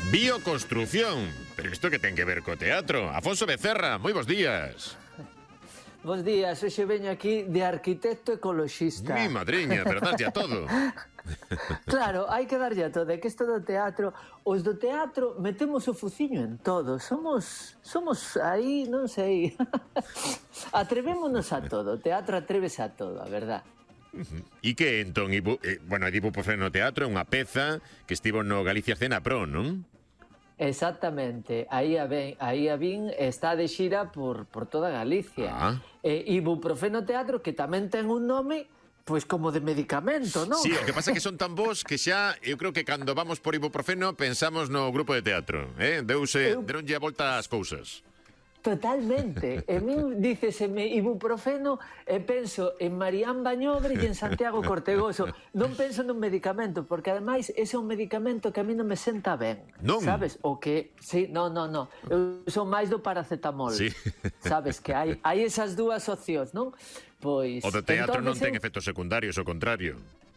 Bioconstrucción. Pero isto que ten que ver co teatro? Afonso Becerra, moi bons días. Bos días, hoxe veño aquí de arquitecto ecoloxista. Mi madriña, pero daslle a todo. Claro, hai que darlle a todo, é que isto do teatro, os do teatro metemos o fuciño en todo, somos aí, non sei, atrevémonos a todo, o teatro atrévese a todo, a verdad. E que entón, Ibuprofeno Teatro é unha peza que estivo no Galicia Escena Pro, non? Exactamente, aí a vin, está de xira por toda Galicia. Ibuprofeno Teatro, que tamén ten un nome, pois como de medicamento, non? Sí, o que pasa é que son tan vos que xa, eu creo que cando vamos por ibuprofeno pensamos no grupo de teatro, deronlle a volta ás cousas. Totalmente. E min díceseme ibuprofeno e penso en Marián Bañobre e en Santiago Cortegoso. Non penso nun medicamento, porque ademais ese é un medicamento que a mí non me senta ben. Non? Sabes? O que... Sí, non. Eu son máis do paracetamol. Sí. Sabes? Que hai esas dúas opcións, non? Pois... O do teatro non ten efectos secundarios, ao contrario.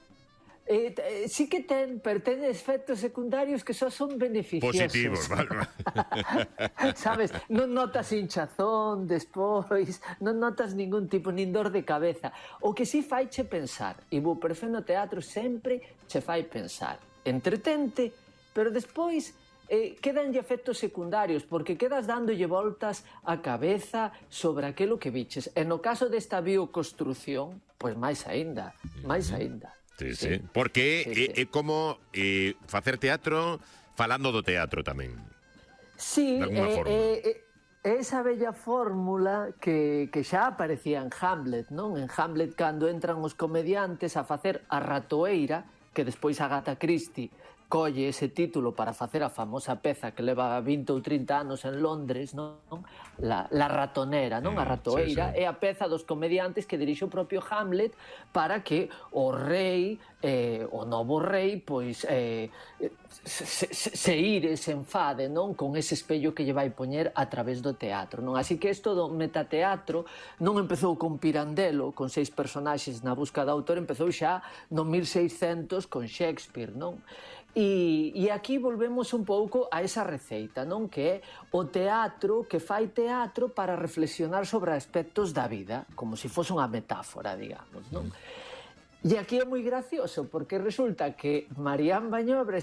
Sí que ten, pero ten efectos secundarios que só son beneficiosos. Positivos, vale. Sabes, non notas hinchazón despois, non notas ningún tipo, nin dor de cabeza. O que sí faiche pensar, Ibuprofeno Teatro sempre che fai pensar. Entretente, pero despois quedanlle efectos secundarios, porque quedas dándolle voltas á cabeza sobre aquilo que viches. E no caso desta bioconstrucción, pois máis aínda, máis aínda. Sí. Porque é como facer teatro falando do teatro tamén. Sí, esa bella fórmula que xa aparecía en Hamlet, non? En Hamlet, cando entran os comediantes a facer a ratoeira, que despois Agatha Christie colle ese título para facer a famosa peza que leva 20 ou 30 anos en Londres, non? La ratonera, non? A ratoeira, é a peza dos comediantes que dirixe o propio Hamlet para que o rei, o novo rei, pois se ire, se enfade, non? Con ese espello que lle vai poñer a través do teatro, non? Así que isto do metateatro non empezou con Pirandello, con 6 personaxes na busca do autor, empezou xa no 1600 con Shakespeare, non? E aquí volvemos un pouco a esa receita, non? Que é o teatro que fai teatro para reflexionar sobre aspectos da vida, como se fose unha metáfora, digamos, non? E aquí é moi gracioso, porque resulta que Marián Bañobre